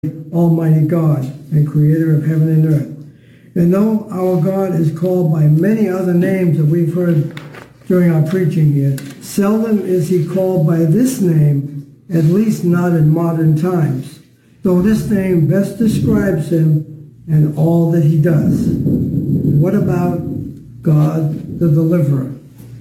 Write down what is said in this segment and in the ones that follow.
Almighty God and creator of heaven and earth. And though our God is called by many other names that we've heard during our preaching here, seldom is he called by this name, at least not in modern times, though this name best describes him and all that he does. What about God the Deliverer?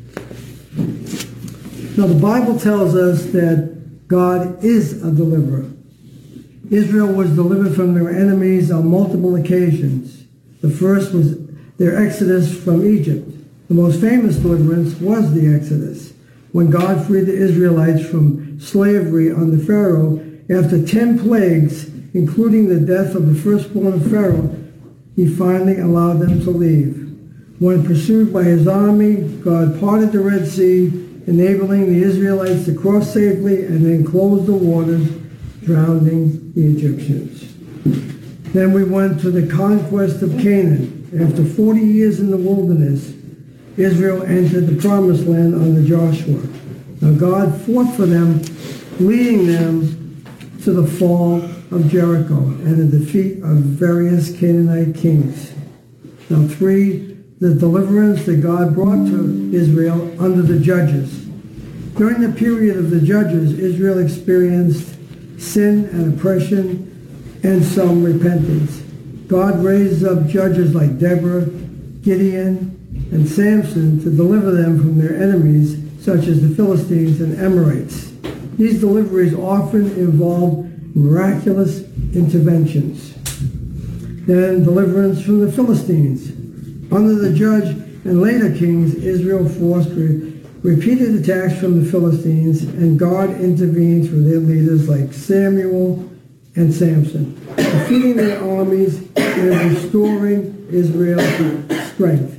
Now the Bible tells us that God is a deliverer. Israel was delivered from their enemies on multiple occasions. The first was their exodus from Egypt. The most famous deliverance was the Exodus, when God freed the Israelites from slavery under Pharaoh. After 10 plagues, including the death of the firstborn of Pharaoh, he finally allowed them to leave. When pursued by his army, God parted the Red Sea, enabling the Israelites to cross safely and then close the waters, drowning the Egyptians. Then we went to the conquest of Canaan. After 40 years in the wilderness, Israel entered the promised land under Joshua. Now God fought for them, leading them to the fall of Jericho and the defeat of various Canaanite kings. Now 3, the deliverance that God brought to Israel under the judges. During the period of the judges, Israel experienced sin and oppression and some repentance. God raised up judges like Deborah, Gideon, and Samson to deliver them from their enemies, such as the Philistines and Amorites. These deliveries often involved miraculous interventions. Then deliverance from the Philistines. Under the judge and later kings, Israel forced repeated attacks from the Philistines, and God intervened through their leaders like Samuel and Samson, defeating their armies and restoring Israel's strength.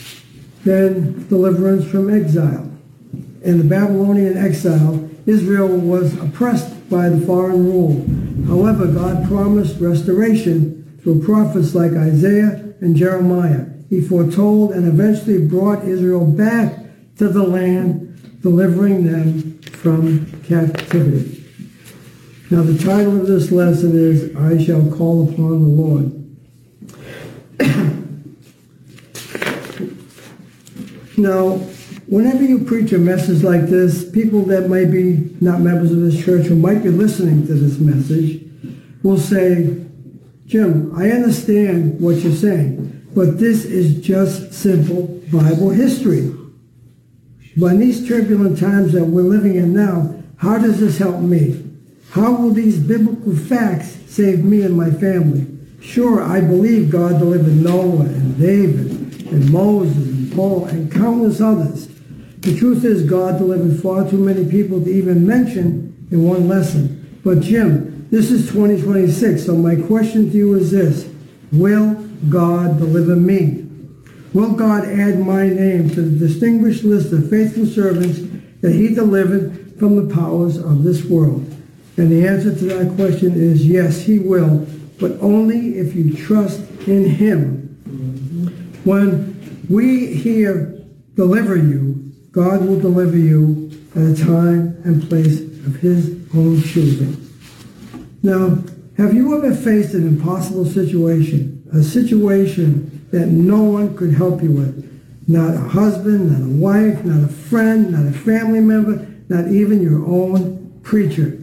Then deliverance from exile. In the Babylonian exile, Israel was oppressed by the foreign rule. However, God promised restoration through prophets like Isaiah and Jeremiah. He foretold and eventually brought Israel back to the land, delivering them from captivity. Now the title of this lesson is, I Shall Call Upon the Lord. Now, whenever you preach a message like this, people that might be not members of this church who might be listening to this message will say, Jim, I understand what you're saying, but this is just simple Bible history. But in these turbulent times that we're living in now, how does this help me? How will these biblical facts save me and my family? Sure, I believe God delivered Noah and David and Moses and Paul and countless others. The truth is God delivered far too many people to even mention in one lesson. But Jim, this is 2026, so my question to you is this. Will God deliver me? Will God add my name to the distinguished list of faithful servants that he delivered from the powers of this world? And the answer to that question is yes, he will, but only if you trust in him. When we hear deliver you, God will deliver you at a time and place of his own choosing. Now, have you ever faced an impossible situation, a situation that no one could help you with? Not a husband, not a wife, not a friend, not a family member, not even your own preacher.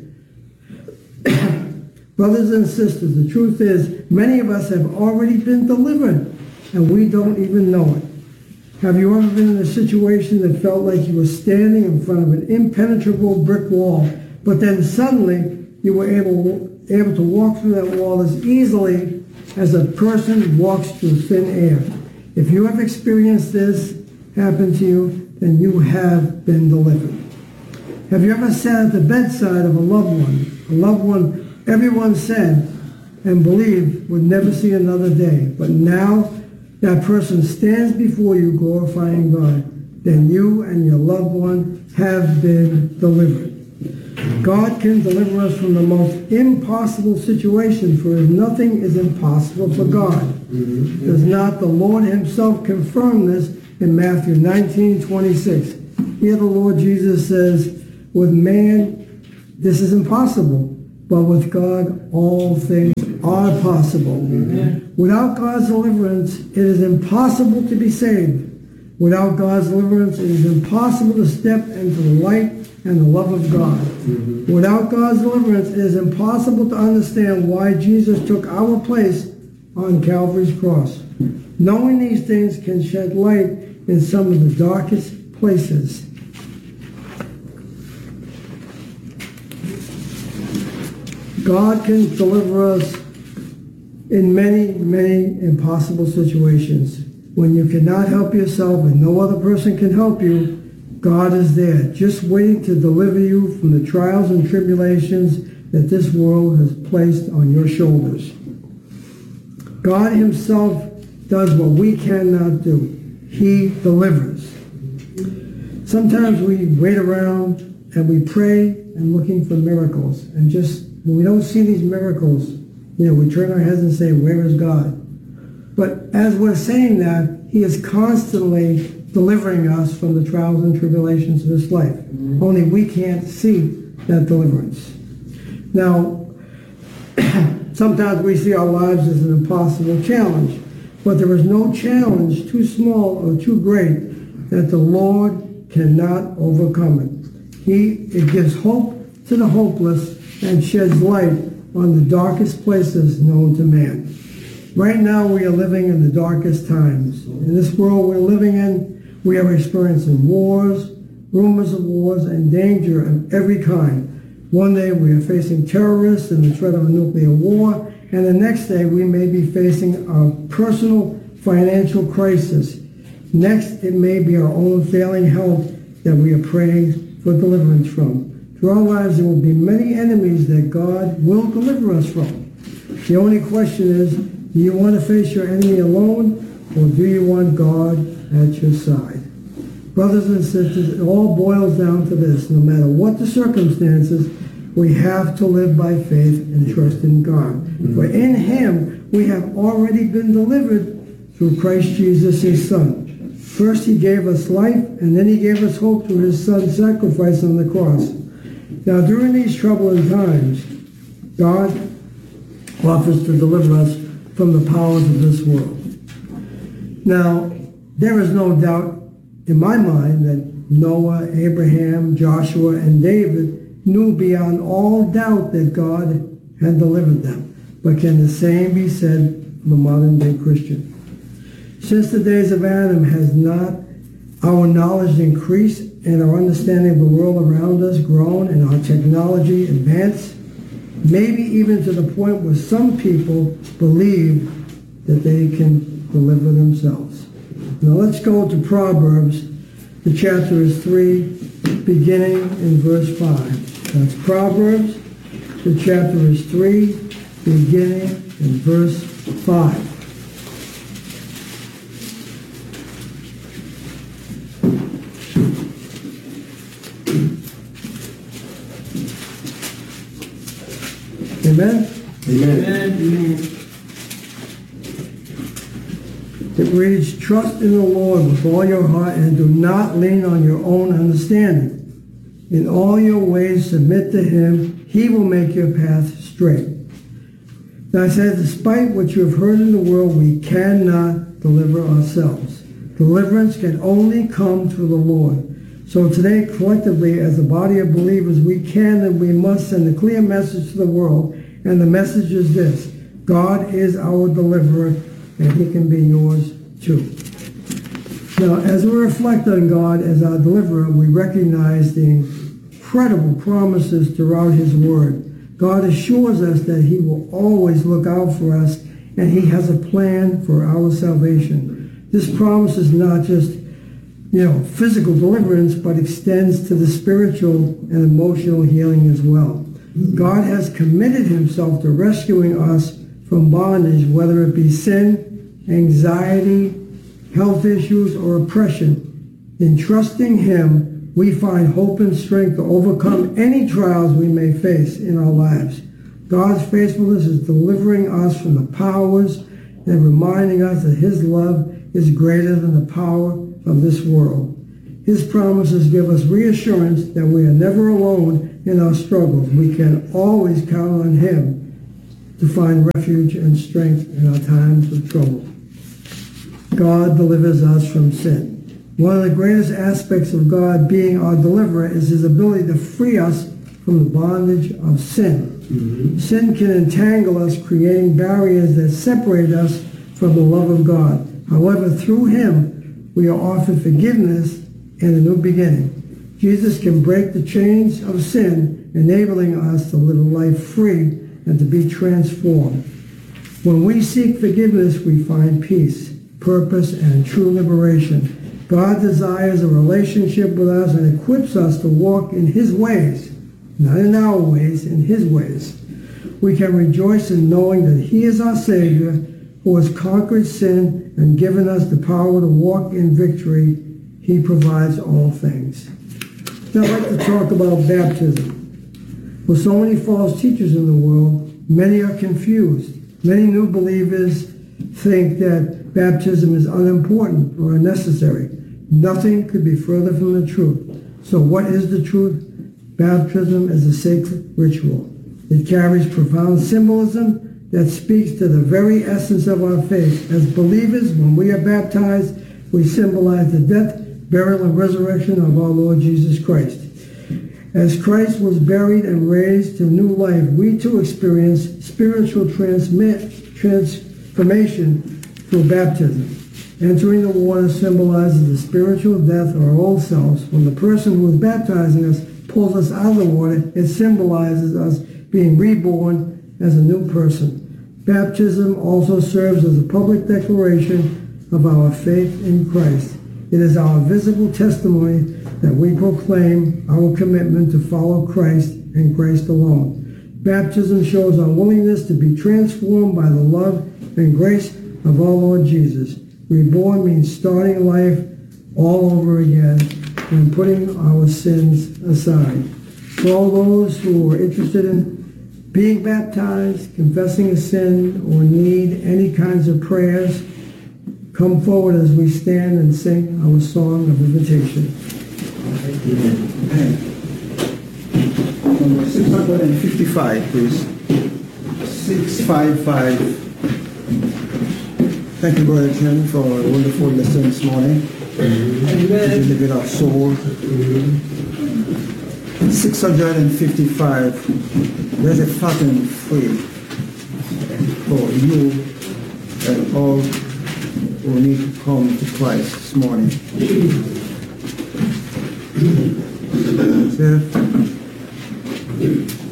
Brothers and sisters, the truth is, many of us have already been delivered, and we don't even know it. Have you ever been in a situation that felt like you were standing in front of an impenetrable brick wall, but then suddenly you were able to walk through that wall as easily as a person walks through thin air? If you have experienced this happen to you, then you have been delivered. Have you ever sat at the bedside of a loved one everyone said and believed would never see another day, but now that person stands before you glorifying God? Then you and your loved one have been delivered. God can deliver us from the most impossible situation, for nothing is impossible for God. Does not the Lord himself confirm this in Matthew 19:26? Here the Lord Jesus says, with man, this is impossible, but with God all things are possible. Amen. Without God's deliverance, it is impossible to be saved. Without God's deliverance, it is impossible to step into the light and the love of God. Mm-hmm. Without God's deliverance, it is impossible to understand why Jesus took our place on Calvary's cross. Knowing these things can shed light in some of the darkest places. God can deliver us in many, many impossible situations. When you cannot help yourself and no other person can help you, God is there, just waiting to deliver you from the trials and tribulations that this world has placed on your shoulders. God himself does what we cannot do. He delivers. Sometimes we wait around and we pray and looking for miracles. And just when we don't see these miracles, we turn our heads and say, where is God? But as we're saying that, he is constantly delivering us from the trials and tribulations of this life. Mm-hmm. Only we can't see that deliverance. Now, sometimes we see our lives as an impossible challenge, but there is no challenge too small or too great that the Lord cannot overcome it. It gives hope to the hopeless and sheds light on the darkest places known to man. Right now we are living in the darkest times. In this world we're living in, we are experiencing wars, rumors of wars, and danger of every kind. One day we are facing terrorists and the threat of a nuclear war, and the next day we may be facing a personal financial crisis. Next, it may be our own failing health that we are praying for deliverance from. Through our lives, there will be many enemies that God will deliver us from. The only question is, do you want to face your enemy alone, or do you want God at your side? Brothers and sisters, it all boils down to this. No matter what the circumstances, we have to live by faith and trust in God. Mm-hmm. For in him, we have already been delivered through Christ Jesus, his Son. First, he gave us life, and then he gave us hope through his Son's sacrifice on the cross. Now, during these troubling times, God offers to deliver us from the powers of this world. Now, there is no doubt in my mind that Noah, Abraham, Joshua, and David knew beyond all doubt that God had delivered them. But can the same be said of a modern-day Christian? Since the days of Adam, has not our knowledge increased and our understanding of the world around us grown and our technology advanced? Maybe even to the point where some people believe that they can deliver themselves. Now let's go to Proverbs. The chapter is 3, beginning in verse 5. That's Proverbs. The chapter is 3, beginning in verse 5. Amen? Amen. Amen. It reads, trust in the Lord with all your heart and do not lean on your own understanding. In all your ways submit to him. He will make your path straight. Now I said, despite what you have heard in the world, we cannot deliver ourselves. Deliverance can only come through the Lord. So today, collectively, as a body of believers, we can and we must send a clear message to the world. And the message is this: God is our deliverer, and he can be yours too. Now, as we reflect on God as our deliverer, we recognize the incredible promises throughout his word. God assures us that he will always look out for us, and he has a plan for our salvation. This promise is not just physical deliverance, but extends to the spiritual and emotional healing as well. God has committed himself to rescuing us from bondage, whether it be sin, anxiety, health issues, or oppression. In trusting him, we find hope and strength to overcome any trials we may face in our lives. God's faithfulness is delivering us from the powers and reminding us that his love is greater than the power of this world. His promises give us reassurance that we are never alone in our struggles. We can always count on Him to find refuge and strength in our times of trouble. God delivers us from sin. One of the greatest aspects of God being our deliverer is His ability to free us from the bondage of sin. Sin can entangle us, creating barriers that separate us from the love of God. However, through Him, we are offered forgiveness and a new beginning. Jesus can break the chains of sin, enabling us to live a life free and to be transformed. When we seek forgiveness, we find peace, purpose, and true liberation. God desires a relationship with us and equips us to walk in His ways, not in our ways, in His ways. We can rejoice in knowing that He is our Savior, who has conquered sin and given us the power to walk in victory. He provides all things. Now I'd like to talk about baptism. With so many false teachers in the world, many are confused. Many new believers think that baptism is unimportant or unnecessary. Nothing could be further from the truth. So what is the truth? Baptism is a sacred ritual. It carries profound symbolism that speaks to the very essence of our faith. As believers, when we are baptized, we symbolize the death, burial, and resurrection of our Lord Jesus Christ. As Christ was buried and raised to new life, we too experience spiritual transformation through baptism. Entering the water symbolizes the spiritual death of our old selves. When the person who is baptizing us pulls us out of the water, it symbolizes us being reborn as a new person. Baptism also serves as a public declaration of our faith in Christ. It is our visible testimony that we proclaim our commitment to follow Christ and Christ alone. Baptism shows our willingness to be transformed by the love and grace of our Lord Jesus. Reborn means starting life all over again and putting our sins aside. For all those who are interested in being baptized, confessing a sin, or need any kinds of prayers, come forward as we stand and sing our song of invitation. Amen. Number 655, please. 655. Thank you, Brother Chen, for a wonderful lesson this morning. Amen. Living our soul. 655. There's a fountain free for you and all who need to come to Christ this morning. Sir.